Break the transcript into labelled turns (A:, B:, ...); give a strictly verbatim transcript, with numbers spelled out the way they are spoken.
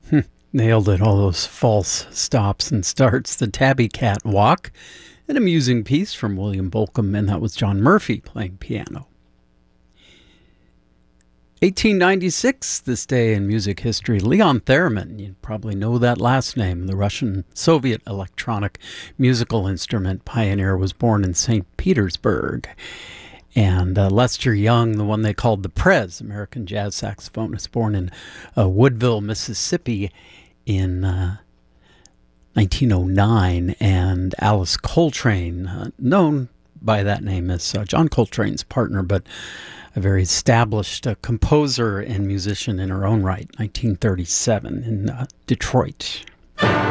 A: Nailed it, all those false stops and starts. The Tabby Cat Walk, an amusing piece from William Bolcom, and that was John Murphy playing piano. eighteen ninety-six, this day in music history, Leon Theremin, you probably know that last name, the Russian-Soviet electronic musical instrument pioneer, was born in Saint Petersburg. And uh, Lester Young, the one they called the Prez, American jazz saxophonist, born in uh, Woodville, Mississippi in uh, nineteen oh nine. And Alice Coltrane, uh, known by that name as uh, John Coltrane's partner, but a very established uh, composer and musician in her own right, nineteen thirty-seven in uh, Detroit.